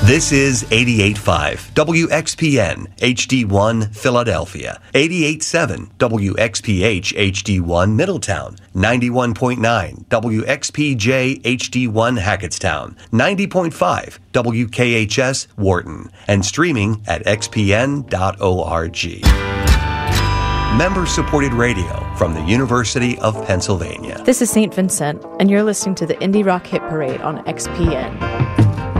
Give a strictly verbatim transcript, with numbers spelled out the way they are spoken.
This is eighty-eight point five W X P N H D one Philadelphia, eighty-eight point seven W X P H H D one Middletown, ninety-one point nine W X P J H D one Hackettstown, ninety point five W K H S Wharton, and streaming at x p n dot org. Member-supported radio from the University of Pennsylvania. This is Saint Vincent, and you're listening to the Indie Rock Hit Parade on X P N.